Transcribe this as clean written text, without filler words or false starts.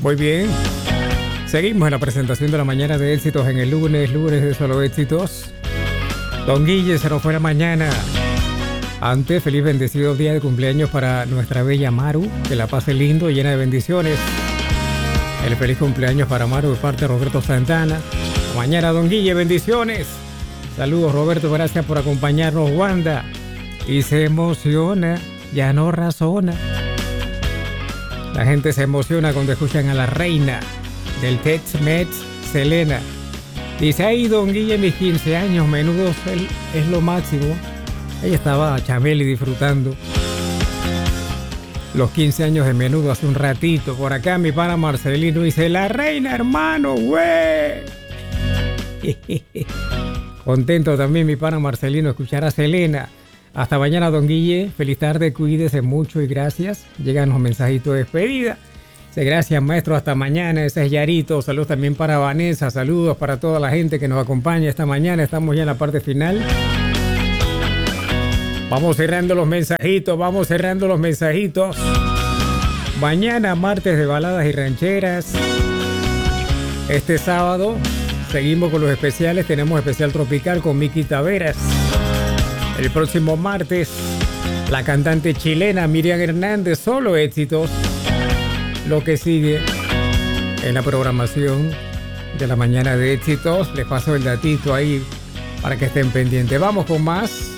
Muy bien. Seguimos en la presentación de la mañana de éxitos en el lunes de solo éxitos. Don Guille se nos fue la mañana. Antes, feliz bendecido día de cumpleaños para nuestra bella Maru. Que la pase lindo y llena de bendiciones. El feliz cumpleaños para Maru de parte de Roberto Santana. Mañana, Don Guille, bendiciones. Saludos, Roberto, gracias por acompañarnos, Wanda. Y se emociona, ya no razona. La gente se emociona cuando escuchan a la reina del Tex-Mex, Selena. Dice, ay, Don Guille, mis 15 años, menudos, es lo máximo. Ella estaba Chameli disfrutando los 15 años de Menudo hace un ratito. Por acá mi pana Marcelino dice, la reina, hermano, güey. Contento también mi pana Marcelino escuchar a Selena. Hasta mañana, Don Guille. Feliz tarde, cuídese mucho y gracias. Llegan los mensajitos de despedida. Dice, gracias, maestro, hasta mañana. Ese es Yarito. Saludos también para Vanessa. Saludos para toda la gente que nos acompaña esta mañana. Estamos ya en la parte final. Vamos cerrando los mensajitos. Mañana, martes de baladas y rancheras. Este sábado seguimos con los especiales. Tenemos especial tropical con Miki Taveras. El próximo martes, la cantante chilena Miriam Hernández, solo éxitos. Lo que sigue en la programación de la mañana de éxitos. Les paso el datito ahí para que estén pendientes. Vamos con más.